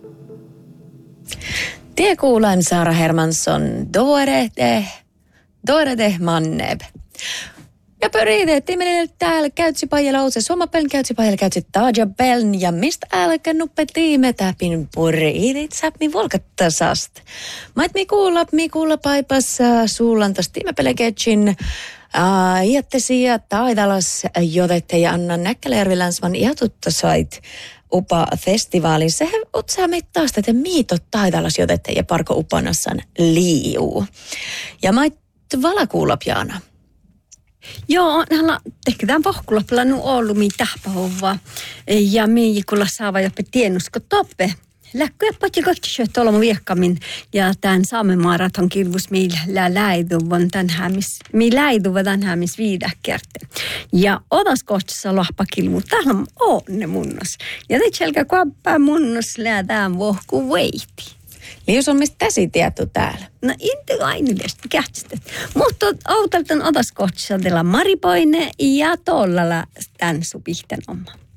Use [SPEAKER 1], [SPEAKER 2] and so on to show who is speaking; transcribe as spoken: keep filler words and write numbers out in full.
[SPEAKER 1] Tie kuulen Sara Hermansson, Dorete, Dorete Manneb. Ja pyritettiin meille täällä käytsi pajalla ootse suomapeln käytsi pajalla käytsi Taja Beln ja mistä älkä nuppe tiime täpin puriitit säpmi volkattasast. Mait mi kuulla, mi kuulla paipas suulantas tiime peleketsin iattesi ja taidalas jodette ja Anna Näkkäläjärvi-Länsman iatuttasait upa festivaalin. Se otsaa meitä taas tätä miitot taidalas jodette ja parko upanassan liiuu. Ja mait valakuulap Jaana.
[SPEAKER 2] Joo, näillä tehdään vohkulapilla nu ollut mi tähpähovaa ja mi kulla saava jopa tienusko toppe. Läkkyä poti kohti tuolla viekkamin ja tämän Saamen maraton kilvus millä läiduvan tämän hämis, mi läiduvan tämän hämis viidäkärte. Ja otas kohtissa lohpakilvu, täällä on ne munnos. Ja te selkä kuappaa munnos läädään vohku veiti.
[SPEAKER 1] Lius on mistä täsi tietty täällä.
[SPEAKER 2] No inte ainillisesti kätstet. Mutta autaltan otas kohtissa teillä maripoine ja tollalla tämän supihten oma.